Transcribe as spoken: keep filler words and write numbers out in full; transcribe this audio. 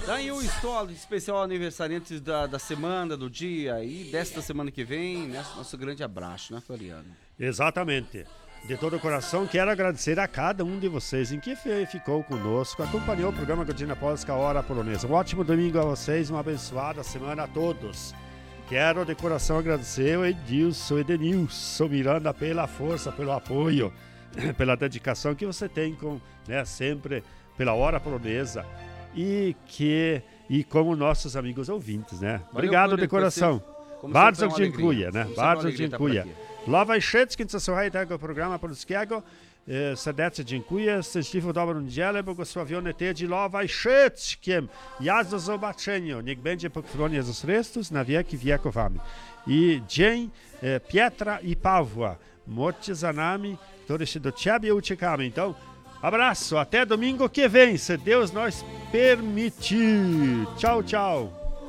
Daí o Stoll, especial aniversariante da, da semana, do dia e desta semana que vem, né? Nosso grande abraço, né, Floriano? Exatamente. De todo o coração, quero agradecer a cada um de vocês em que ficou conosco, acompanhou o programa Cortina Polska Hora Polonesa. Um ótimo domingo a vocês, uma abençoada semana a todos. Quero de coração agradecer o Edilson, Edenilson Miranda pela força, pelo apoio, pela dedicação que você tem com, né, sempre pela Hora Polonesa e que e como nossos amigos ouvintes, né? Valeu, Obrigado de coração. Bardzo dziękuję, né? Bardzo dziękuję. Lowa Szczecki, co słuchaj tego programu polskiego, e, serdecznie dziękuję. Szczęśliwą, dobrą niedzielę, błogosławione Ty, Lowa Szczeckiem. Ja do zobaczenia. Niech będzie pochwalony Jezus Chrystus na wieki wieków. Amen. I dzień e, Pietra i Pawła. Módlcie za nami, którzy się do Ciebie uciekamy. Então, abraço. Até domingo que vem, se Deus nos permitir. Tchau, tchau.